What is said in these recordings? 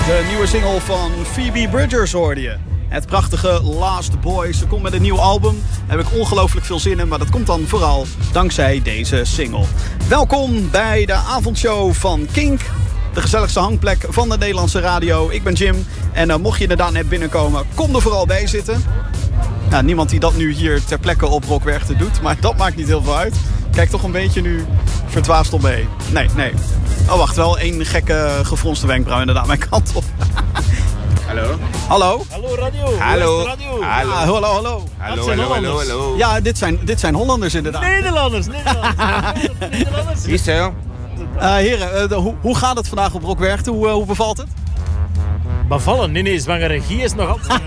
De nieuwe single van Phoebe Bridgers hoorde je. Het prachtige Last Boy. Ze komt met een nieuw album. Daar heb ik ongelooflijk veel zin in. Maar dat komt dan vooral dankzij deze single. Welkom bij de avondshow van Kink. De gezelligste hangplek van de Nederlandse radio. Ik ben Jim. En mocht je inderdaad net binnenkomen, kom er vooral bij zitten. Nou, niemand die dat nu hier ter plekke op Rock Werchter doet. Maar dat maakt niet heel veel uit. Kijk toch een beetje nu verdwaasd om mee. Nee. Oh, wacht. Wel één gekke gefronste wenkbrauw inderdaad mijn kant op. Hallo. Hallo. Hallo radio. Hallo. Radio. Hallo. Hallo. Ja, dit zijn Hollanders inderdaad. Nederlanders. Is zo. Heren, hoe gaat het vandaag op Rock Werchter? Hoe bevalt het? Bevallen? Nee, zwangere regie is nog altijd.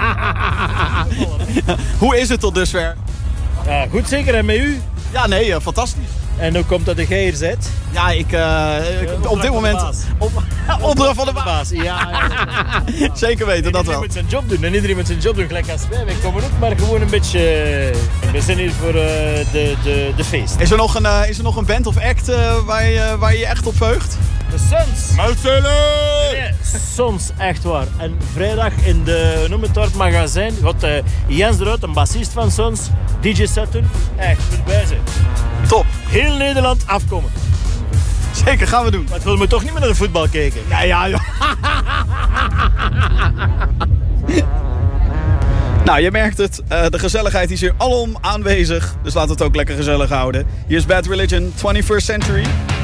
Hoe is het tot dusver? Goed zeker, en met u? Ja, nee, fantastisch. En hoe komt dat de jij hier zit? Ja, op dit moment... Opdracht van de baas. Ja. Zeker weten, dat wel. Iedereen moet zijn job doen. En iedereen moet zijn job doen, gelijk als wij. Wij komen ook maar gewoon een beetje... We zijn hier voor de feest. Is er nog een band of act waar je je echt op verheugt? De Sons. Marcelo! Nee, Sons, echt waar. En vrijdag in de Noementorp magazijn gaat Jens eruit, een bassist van Sons, DJ Sutton. Echt, moet bij zijn. Top. Heel Nederland afkomen. Zeker, gaan we doen. Maar het wil me toch niet meer naar de voetbal kijken. Ja. Nou, je merkt het. De gezelligheid is hier alom aanwezig. Dus laten we het ook lekker gezellig houden. Hier is Bad Religion, 21st Century.